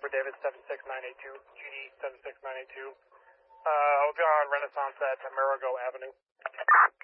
David 76982, GD 76982. I'll be on Renaissance at Marigo Avenue.